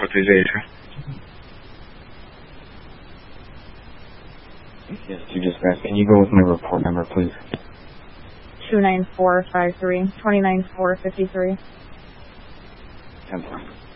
authorization. Yes, you dispatch. Can you go with my report number, please? 29453, 29453. 10-4.